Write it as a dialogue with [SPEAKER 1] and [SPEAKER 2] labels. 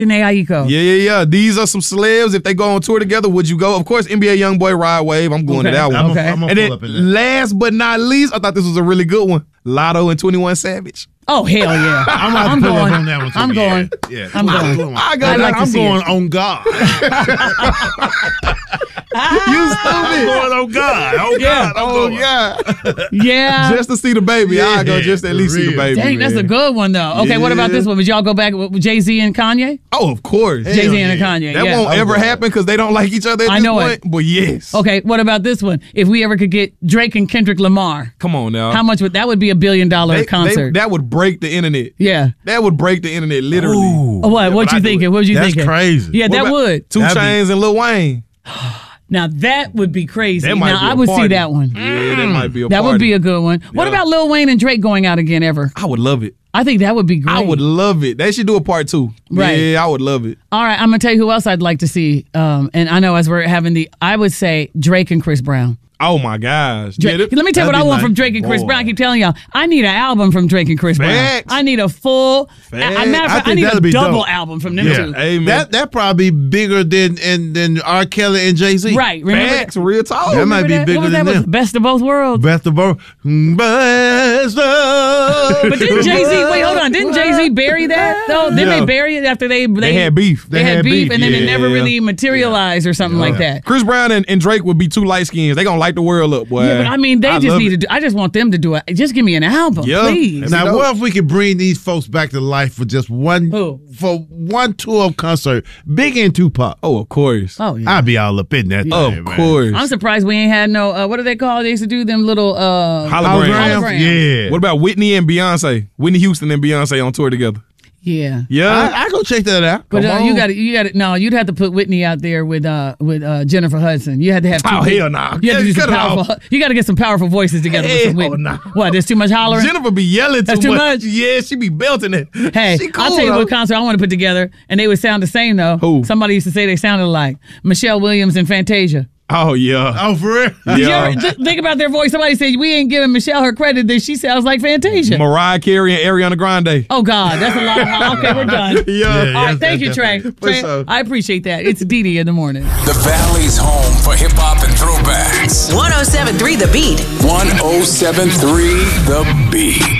[SPEAKER 1] Jhené Aiko.
[SPEAKER 2] Yeah. These are some celebs. If they go on tour together, would you go? Of course, NBA YoungBoy, Rod Wave. I'm going to that one.
[SPEAKER 1] Okay.
[SPEAKER 3] I'm gonna
[SPEAKER 2] And
[SPEAKER 3] pull
[SPEAKER 2] then
[SPEAKER 3] up in that.
[SPEAKER 2] last but not least, I thought this was a really good one. Lotto and 21 Savage.
[SPEAKER 1] Oh, hell yeah.
[SPEAKER 3] I'm
[SPEAKER 1] going.
[SPEAKER 3] pull up on that one too.
[SPEAKER 1] I'm going.
[SPEAKER 3] Yeah.
[SPEAKER 1] I'm going.
[SPEAKER 2] I like
[SPEAKER 1] to
[SPEAKER 3] I'm
[SPEAKER 1] see
[SPEAKER 3] going
[SPEAKER 1] it.
[SPEAKER 3] on God.
[SPEAKER 2] You
[SPEAKER 3] I'm going on God. Oh God. I'm
[SPEAKER 2] Oh,
[SPEAKER 3] going.
[SPEAKER 2] yeah.
[SPEAKER 1] Yeah.
[SPEAKER 2] Just to see the baby.
[SPEAKER 3] Yeah,
[SPEAKER 2] I go just to at least see the
[SPEAKER 3] real.
[SPEAKER 2] baby.
[SPEAKER 1] Dang, that's a
[SPEAKER 2] man.
[SPEAKER 1] good one, though. Okay, what about
[SPEAKER 2] Yeah.
[SPEAKER 1] this one? Would y'all go back with Jay-Z and Kanye?
[SPEAKER 2] Oh, of course.
[SPEAKER 1] Jay-Z
[SPEAKER 3] yeah.
[SPEAKER 1] and Kanye,
[SPEAKER 2] That
[SPEAKER 1] yeah.
[SPEAKER 2] won't ever happen because they don't like each other at
[SPEAKER 1] I
[SPEAKER 2] this
[SPEAKER 1] know
[SPEAKER 2] point. But yes.
[SPEAKER 1] Okay, what about this one? If we ever could get Drake and Kendrick Lamar,
[SPEAKER 2] Come on now.
[SPEAKER 1] how much would that be $1 billion concert?
[SPEAKER 2] that would break the internet.
[SPEAKER 1] Yeah.
[SPEAKER 2] That would break the internet literally.
[SPEAKER 3] Ooh.
[SPEAKER 1] Oh, what
[SPEAKER 2] but
[SPEAKER 1] you
[SPEAKER 2] I do
[SPEAKER 1] thinking?
[SPEAKER 2] it.
[SPEAKER 1] What you
[SPEAKER 3] That's
[SPEAKER 1] thinking?
[SPEAKER 3] crazy.
[SPEAKER 1] Yeah,
[SPEAKER 2] What
[SPEAKER 1] that
[SPEAKER 2] about
[SPEAKER 1] would.
[SPEAKER 2] 2
[SPEAKER 3] That'd be-
[SPEAKER 2] Chainz and Lil Wayne.
[SPEAKER 1] Now that would be crazy.
[SPEAKER 2] That might
[SPEAKER 1] Now
[SPEAKER 2] be
[SPEAKER 1] I
[SPEAKER 2] a
[SPEAKER 1] would see
[SPEAKER 2] party.
[SPEAKER 1] that one.
[SPEAKER 2] Yeah, that might be a
[SPEAKER 1] That
[SPEAKER 2] party.
[SPEAKER 1] would be a good one. What
[SPEAKER 2] Yeah.
[SPEAKER 1] about Lil Wayne and Drake going out again ever?
[SPEAKER 2] I would love it.
[SPEAKER 1] I think that would be great.
[SPEAKER 2] I would love it. They should do a part 2.
[SPEAKER 1] Right.
[SPEAKER 2] Yeah, I would love it.
[SPEAKER 1] All right, I'm gonna tell you who else I'd like to see. And I know as we're having I would say Drake and Chris Brown.
[SPEAKER 2] Oh my gosh.
[SPEAKER 1] Drake.
[SPEAKER 2] Yeah,
[SPEAKER 1] Let me tell you what I
[SPEAKER 3] that'd be
[SPEAKER 1] want from
[SPEAKER 3] nice.
[SPEAKER 1] Drake and Chris
[SPEAKER 3] Boy.
[SPEAKER 1] Brown. I keep telling y'all, I need an album from Drake and Chris Brown.
[SPEAKER 2] Facts.
[SPEAKER 1] I need a full.
[SPEAKER 2] Facts.
[SPEAKER 1] Matter of fact, I
[SPEAKER 3] think
[SPEAKER 1] need a
[SPEAKER 3] that'd be
[SPEAKER 1] double
[SPEAKER 3] dope.
[SPEAKER 1] album from them
[SPEAKER 3] Yeah.
[SPEAKER 1] two.
[SPEAKER 2] Hey, man.
[SPEAKER 3] That probably bigger than R. Kelly and Jay-Z.
[SPEAKER 1] Right? Remember
[SPEAKER 2] Facts, real talk.
[SPEAKER 3] That might be
[SPEAKER 1] that?
[SPEAKER 3] bigger
[SPEAKER 1] What was
[SPEAKER 3] than
[SPEAKER 1] that? Was
[SPEAKER 3] them.
[SPEAKER 1] Best of both worlds.
[SPEAKER 3] Best of both. Best of.
[SPEAKER 1] But didn't Jay-Z? Wait, hold on. Didn't Jay-Z bury that though? Didn't
[SPEAKER 2] Yeah.
[SPEAKER 1] they bury it after they
[SPEAKER 2] had beef.
[SPEAKER 1] They had beef, and then it never
[SPEAKER 2] yeah.
[SPEAKER 1] really materialized or something like that.
[SPEAKER 2] Chris Brown and Drake would be 2 light skins. They gonna light the world up, boy.
[SPEAKER 1] Yeah, but I mean, they just
[SPEAKER 2] love
[SPEAKER 1] need to
[SPEAKER 2] it.
[SPEAKER 1] do. I just want them to do it. Just give me an album,
[SPEAKER 2] Yeah.
[SPEAKER 1] please.
[SPEAKER 2] Now,
[SPEAKER 3] Now, what if we could bring these folks back to life for just one tour concert? Biggie and Tupac.
[SPEAKER 2] Oh, of course.
[SPEAKER 1] Oh yeah.
[SPEAKER 3] I'd be all up in that.
[SPEAKER 2] Of
[SPEAKER 3] thing, man.
[SPEAKER 2] course.
[SPEAKER 1] I'm surprised we ain't had no. What do they call? They used to do them little
[SPEAKER 2] Holograms.
[SPEAKER 1] Holograms.
[SPEAKER 3] Yeah.
[SPEAKER 2] What about Whitney and Beyonce? Whitney Houston and Beyonce on tour together.
[SPEAKER 1] Yeah.
[SPEAKER 2] Yeah.
[SPEAKER 3] I go check that out.
[SPEAKER 1] But
[SPEAKER 2] Come
[SPEAKER 1] you
[SPEAKER 2] on.
[SPEAKER 1] got to. No, you'd have to put Whitney out there with Jennifer Hudson. You had to have.
[SPEAKER 2] Oh,
[SPEAKER 1] two
[SPEAKER 2] hell nah.
[SPEAKER 1] You, had to do
[SPEAKER 2] Cut
[SPEAKER 1] some
[SPEAKER 2] it off.
[SPEAKER 1] powerful, you got to get some powerful voices together with some
[SPEAKER 2] Hell
[SPEAKER 1] Whitney.
[SPEAKER 2] nah.
[SPEAKER 1] What? There's too much hollering.
[SPEAKER 2] Jennifer be yelling
[SPEAKER 1] That's too much?
[SPEAKER 2] Yeah, she be belting it.
[SPEAKER 1] Hey,
[SPEAKER 2] she cool,
[SPEAKER 1] I'll tell you
[SPEAKER 2] though.
[SPEAKER 1] what concert I want to put together, and they would sound the same though.
[SPEAKER 2] Who?
[SPEAKER 1] Somebody used to say they sounded alike. Michelle Williams and Fantasia.
[SPEAKER 2] Oh, yeah.
[SPEAKER 3] Oh, for real?
[SPEAKER 1] Did you
[SPEAKER 2] Yeah.
[SPEAKER 1] ever think about their voice? Somebody said we ain't giving Michelle her credit that she sounds like Fantasia.
[SPEAKER 2] Mariah Carey and Ariana Grande.
[SPEAKER 1] Oh God, that's a lot of okay, we're done.
[SPEAKER 2] Yeah.
[SPEAKER 1] All right, thank you, Trey.
[SPEAKER 2] sure.
[SPEAKER 1] I appreciate that. It's Dee in the morning.
[SPEAKER 4] The Valley's home for hip hop and throwbacks.
[SPEAKER 5] 107.3 The Beat.
[SPEAKER 4] 1073 The Beat.